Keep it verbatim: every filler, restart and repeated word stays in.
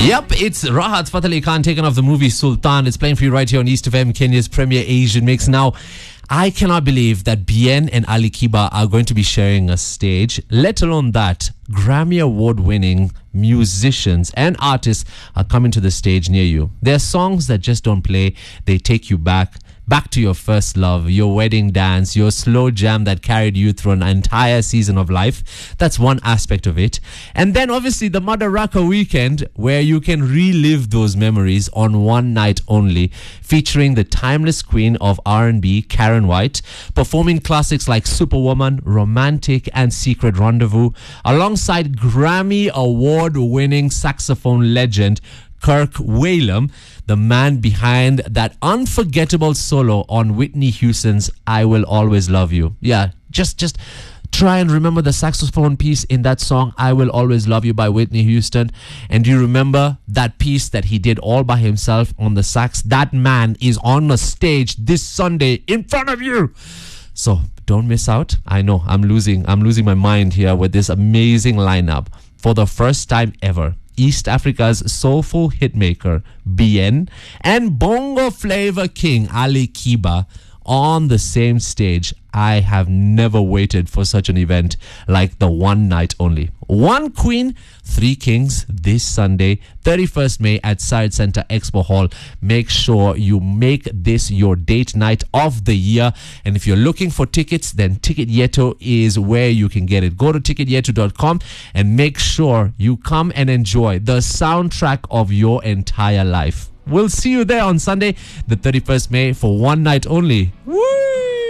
Yep, it's Rahat Fateh Ali Khan taken off the movie Sultan. It's playing for you right here on East F M, Kenya's premier Asian mix. Now, I cannot believe that Bien and Ali Kiba are going to be sharing a stage, let alone that Grammy Award-winning musicians and artists are coming to the stage near you. There are songs that just don't play. They take you back. Back to your first love, your wedding dance, your slow jam that carried you through an entire season of life. That's one aspect of it. And then obviously the Madaraka weekend, where you can relive those memories on one night only, featuring the timeless queen of R and B, Karen White, performing classics like Superwoman, Romantic, and Secret Rendezvous, alongside Grammy Award-winning saxophone legend Kirk Whalum, the man behind that unforgettable solo on Whitney Houston's I Will Always Love You. Yeah, just just try and remember the saxophone piece in that song, I Will Always Love You by Whitney Houston. And do you remember that piece that he did all by himself on the sax? That man is on the stage this Sunday in front of you. So don't miss out. I know I'm losing, I'm losing my mind here with this amazing lineup. For the first time ever, East Africa's soulful hitmaker Bien and bongo flavor king Ali Kiba on the same stage. I have never waited for such an event like the one night only. One queen, three kings this Sunday, thirty-first May at Side Center Expo Hall. Make sure you make this your date night of the year. And if you're looking for tickets, then Ticket Yeto is where you can get it. Go to ticket yeto dot com and make sure you come and enjoy the soundtrack of your entire life. We'll see you there on Sunday, the thirty-first May, for one night only. Woo!